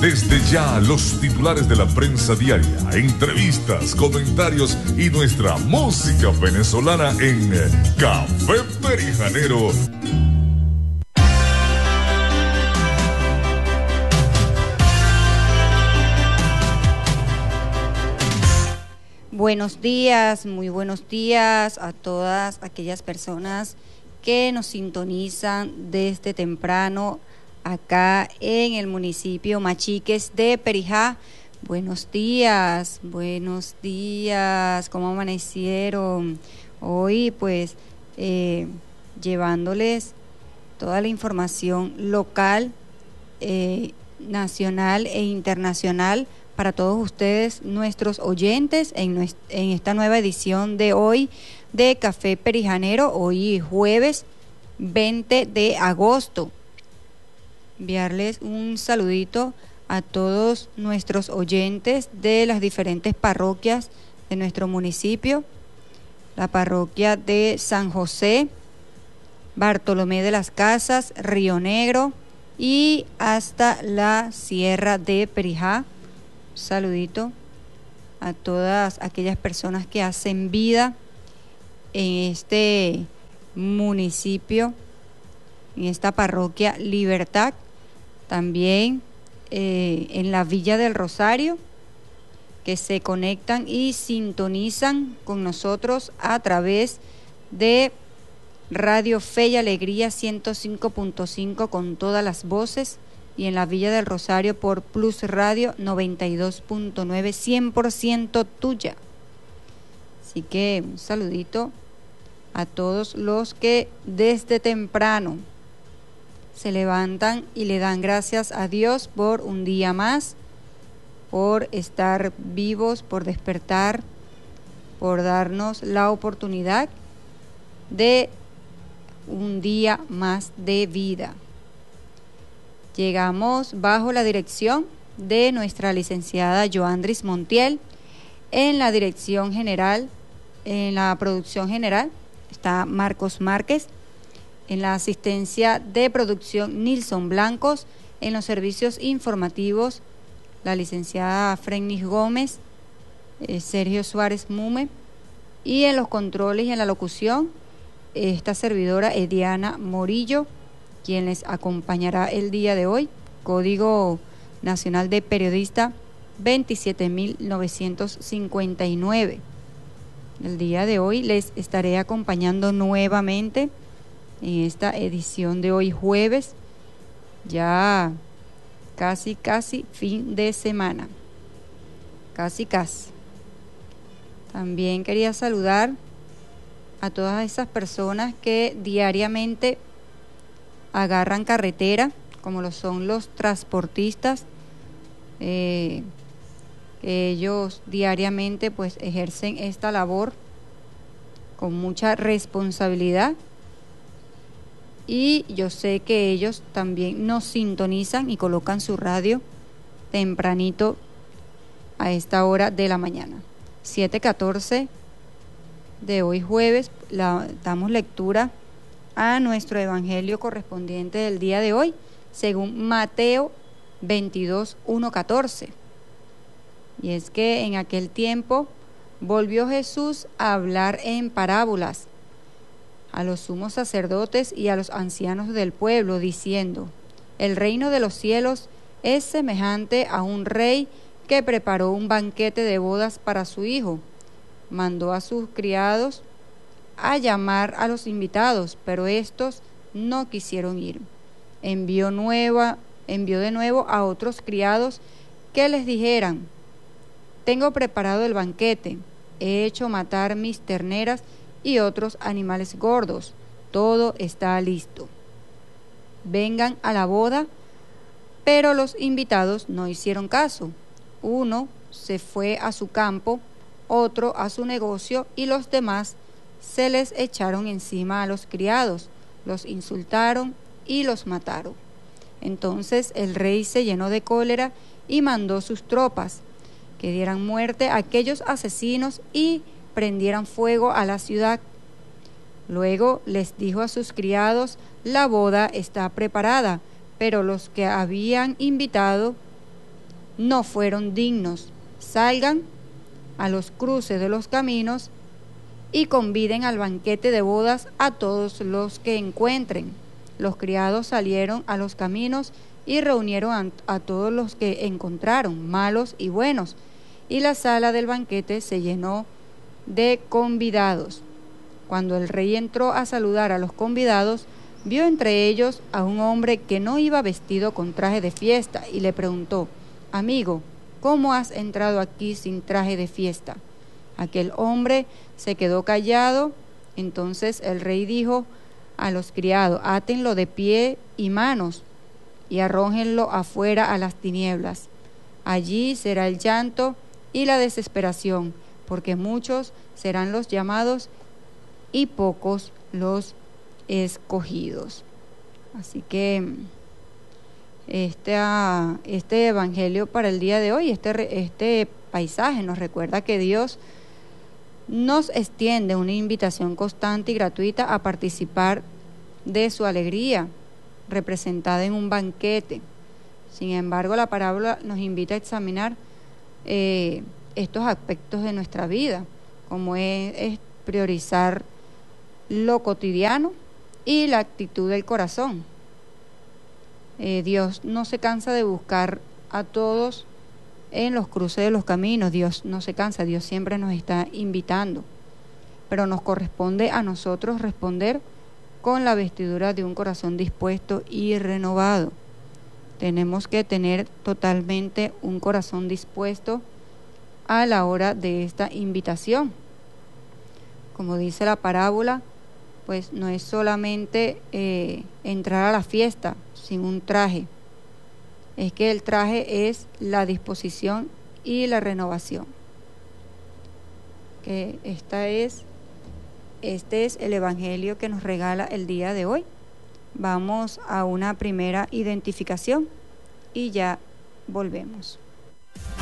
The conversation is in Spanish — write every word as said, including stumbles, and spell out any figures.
Desde ya, los titulares de la prensa diaria, entrevistas, comentarios y nuestra música venezolana en Café Perijanero. Buenos días, muy buenos días a todas aquellas personas que nos sintonizan desde temprano acá en el municipio Machiques de Perijá. Buenos días, buenos días, ¿cómo amanecieron? Hoy pues eh, llevándoles toda la información local, eh, nacional e internacional para todos ustedes, nuestros oyentes, en, nuestra, en esta nueva edición de hoy de Café Perijanero, hoy jueves veinte de agosto. Enviarles un saludito a todos nuestros oyentes de las diferentes parroquias de nuestro municipio, la parroquia de San José, Bartolomé de las Casas, Río Negro y hasta la Sierra de Perijá. Saludito a todas aquellas personas que hacen vida en este municipio, en esta parroquia Libertad, también eh, en la Villa del Rosario, que se conectan y sintonizan con nosotros a través de Radio Fe y Alegría ciento cinco punto cinco con todas las voces, y en la Villa del Rosario por Plus Radio noventa y dos punto nueve, cien por ciento tuya. Así que un saludito a todos los que desde temprano se levantan y le dan gracias a Dios por un día más, por estar vivos, por despertar, por darnos la oportunidad de un día más de vida. Llegamos bajo la dirección de nuestra licenciada Joandris Montiel. En la dirección general, en la producción general, está Marcos Márquez. En la asistencia de producción, Nilson Blancos. En los servicios informativos, la licenciada Frennis Gómez, eh, Sergio Suárez Mume. Y en los controles y en la locución, esta servidora Ediana Morillo, quien les acompañará el día de hoy, Código Nacional de Periodista veintisiete mil novecientos cincuenta y nueve. El día de hoy les estaré acompañando nuevamente en esta edición de hoy jueves, ya casi, casi fin de semana. Casi, casi. También quería saludar a todas esas personas que diariamente agarran carretera, como lo son los transportistas, eh, que ellos diariamente pues ejercen esta labor con mucha responsabilidad, y yo sé que ellos también nos sintonizan y colocan su radio tempranito a esta hora de la mañana. siete catorce de hoy jueves, la, damos lectura a nuestro evangelio correspondiente del día de hoy, según Mateo veintidós, uno, catorce. Y es que en aquel tiempo volvió Jesús a hablar en parábolas a los sumos sacerdotes y a los ancianos del pueblo, diciendo: el reino de los cielos es semejante a un rey que preparó un banquete de bodas para su hijo. Mandó a sus criados a llamar a los invitados, pero estos no quisieron ir. Envió, nueva, envió de nuevo a otros criados que les dijeran: tengo preparado el banquete, he hecho matar mis terneras y otros animales gordos, todo está listo. Vengan a la boda. Pero los invitados no hicieron caso. Uno se fue a su campo, otro a su negocio, y los demás se les echaron encima a los criados, los insultaron y los mataron. Entonces el rey se llenó de cólera y mandó sus tropas que dieran muerte a aquellos asesinos y prendieran fuego a la ciudad. Luego les dijo a sus criados: la boda está preparada, pero los que habían invitado no fueron dignos. Salgan a los cruces de los caminos y conviden al banquete de bodas a todos los que encuentren. Los criados salieron a los caminos y reunieron a, a todos los que encontraron, malos y buenos, y la sala del banquete se llenó de convidados. Cuando el rey entró a saludar a los convidados, vio entre ellos a un hombre que no iba vestido con traje de fiesta y le preguntó: «Amigo, ¿cómo has entrado aquí sin traje de fiesta?». Aquel hombre se quedó callado. Entonces el rey dijo a los criados: «Átenlo de pie y manos y arrójenlo afuera a las tinieblas. Allí será el llanto y la desesperación, porque muchos serán los llamados y pocos los escogidos». Así que este, este evangelio para el día de hoy, este, este paisaje nos recuerda que Dios nos extiende una invitación constante y gratuita a participar de su alegría, representada en un banquete. Sin embargo, la parábola nos invita a examinar eh, estos aspectos de nuestra vida, como es, es priorizar lo cotidiano y la actitud del corazón. Eh, Dios no se cansa de buscar a todos en los cruces de los caminos. Dios no se cansa, Dios siempre nos está invitando, pero nos corresponde a nosotros responder con la vestidura de un corazón dispuesto y renovado. Tenemos que tener totalmente un corazón dispuesto a la hora de esta invitación. Como dice la parábola, pues no es solamente eh, entrar a la fiesta sin un traje, es que el traje es la disposición y la renovación. Que esta es, este es el evangelio que nos regala el día de hoy. Vamos a una primera identificación y ya volvemos.